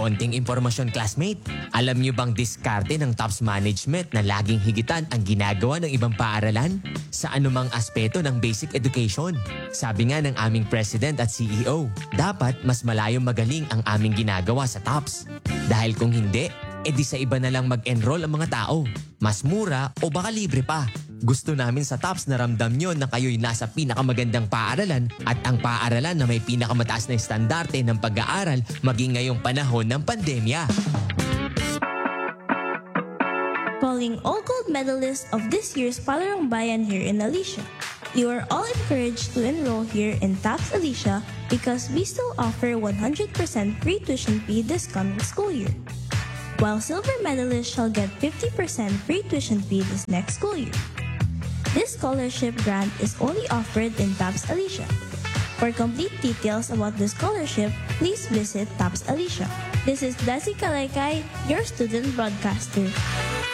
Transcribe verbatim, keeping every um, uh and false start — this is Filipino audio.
Konting impormasyon, classmate. Alam niyo bang diskarte ng TOPS Management na laging higitan ang ginagawa ng ibang paaralan sa anumang aspeto ng basic education? Sabi nga ng aming president at C E O, dapat mas malayong magaling ang aming ginagawa sa TOPS. Dahil kung hindi, edi sa iba na lang mag-enroll ang mga tao. Mas mura o baka libre pa. Gusto namin sa TOPS na ramdam nyo na kayo'y nasa pinakamagandang paaralan at ang paaralan na may pinakamataas na estandarte ng pag-aaral maging ngayong panahon ng pandemya. Calling all gold medalists of this year's Palarong Bayan here in Alicia. You are all encouraged to enroll here in TOPS Alicia because we still offer one hundred percent free tuition fee this coming school year. While silver medalists shall get fifty percent free tuition fee this next school year. This scholarship grant is only offered in TOPS Alicia. For complete details about the scholarship, please visit TOPS Alicia. This is Desi Kalaykay, your student broadcaster.